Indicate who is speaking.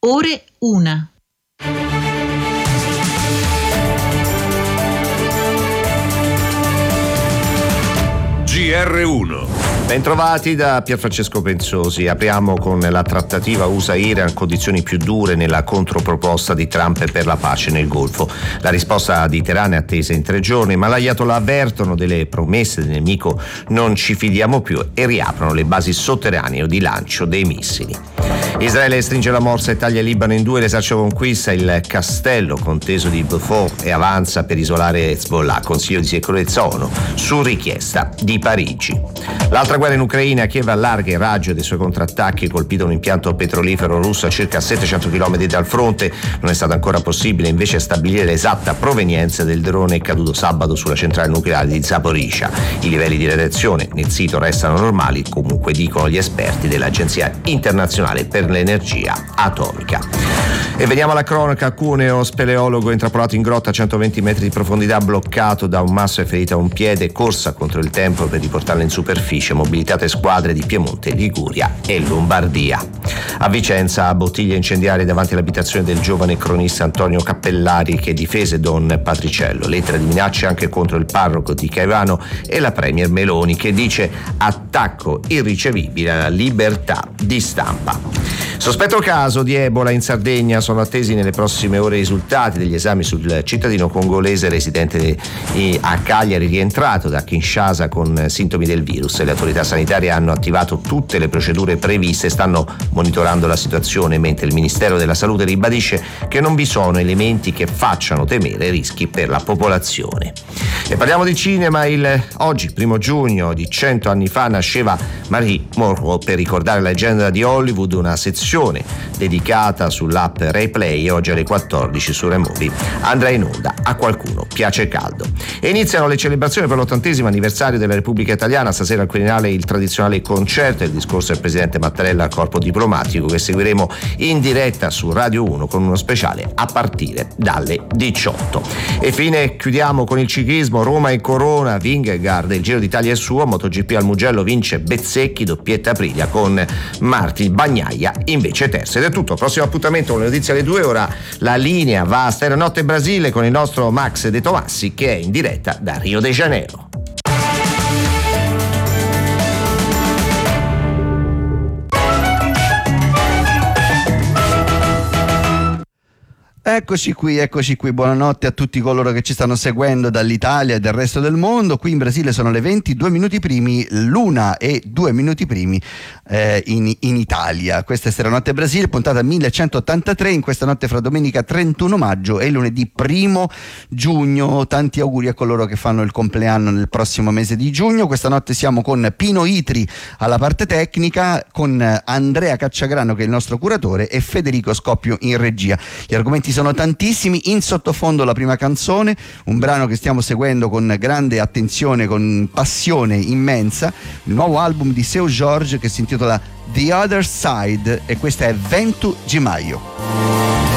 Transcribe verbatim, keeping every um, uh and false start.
Speaker 1: ore una.
Speaker 2: G R uno.
Speaker 3: Bentrovati da Pierfrancesco Pensosi. Apriamo con la trattativa U S A-Iran, condizioni più dure nella controproposta di Trump per la pace nel Golfo. La risposta di Teheran è attesa in tre giorni, ma l'Ayatollah avvertono delle promesse del nemico non ci fidiamo più e riaprono le basi sotterranee di lancio dei missili. Israele stringe la morsa e taglia il Libano in due, l'esercito conquista il castello conteso di Beaufort e avanza per isolare Hezbollah, Consiglio di sicurezza ONU, su richiesta di Parigi. L'altra guerra in Ucraina, Kiev allarga il raggio dei suoi contrattacchi, colpito un impianto petrolifero russo a circa settecento chilometri dal fronte. Non è stato ancora possibile invece stabilire l'esatta provenienza del drone caduto sabato sulla centrale nucleare di Zaporizhzhia. I livelli di radiazione nel sito restano normali, comunque dicono gli esperti dell'Agenzia Internazionale per l'Energia Atomica. E veniamo alla cronaca. Cuneo, speleologo intrappolato in grotta a centoventi metri di profondità, bloccato da un masso e ferito a un piede, corsa contro il tempo per riportarlo in superficie, mobilitate squadre di Piemonte, Liguria e Lombardia. A Vicenza, bottiglie incendiarie davanti all'abitazione del giovane cronista Antonio Cappellari, che difese Don Patriciello. Lettera di minacce anche contro il parroco di Caivano e la premier Meloni, che dice attacco irricevibile alla libertà di stampa. Sospetto caso di Ebola in Sardegna, sono attesi nelle prossime ore i risultati degli esami sul cittadino congolese residente a Cagliari, rientrato da Kinshasa con sintomi del virus. Le autorità sanitarie hanno attivato tutte le procedure previste e stanno monitorando la situazione, mentre il Ministero della Salute ribadisce che non vi sono elementi che facciano temere rischi per la popolazione. E parliamo di cinema. Il oggi, primo giugno di cento anni fa, nasceva Marie Monroe, per ricordare la leggenda di Hollywood, una sezione dedicata sull'app RaiPlay, oggi alle quattordici su Removi andrà in onda A qualcuno piace caldo. E iniziano le celebrazioni per l'ottantesimo anniversario della Repubblica Italiana. Stasera al Quirinale il tradizionale concerto e il discorso del presidente Mattarella al corpo diplomatico, che seguiremo in diretta su Radio uno con uno speciale a partire dalle diciotto. E fine chiudiamo con il ciclismo. Roma e Corona, Vingegaard, il Giro d'Italia è suo, MotoGP al Mugello vince Bezzecchi, doppietta Aprilia con Martin Bagnaia invece terzo. Ed è tutto, prossimo appuntamento con le notizie alle due. Ora la linea va a Stereo Notte Brasile con il nostro Max De Tomassi, che è in diretta da Rio de Janeiro.
Speaker 4: Eccoci qui, eccoci qui, buonanotte a tutti coloro che ci stanno seguendo dall'Italia e del resto del mondo. Qui in Brasile sono le ventidue minuti primi, l'una e due minuti primi eh, in, in Italia. Questa è Stereo Notte Brasile, puntata millecentottantatré, in questa notte fra domenica trentuno maggio e lunedì primo giugno. Tanti auguri a coloro che fanno il compleanno nel prossimo mese di giugno. Questa notte siamo con Pino Itri alla parte tecnica, con Andrea Cacciagrano che è il nostro curatore e Federico Scoppio in regia. Gli argomenti sono tantissimi. In sottofondo la prima canzone, un brano che stiamo seguendo con grande attenzione, con passione immensa, il nuovo album di Seu Jorge che si intitola The Other Side, e questa è Vento de Maio.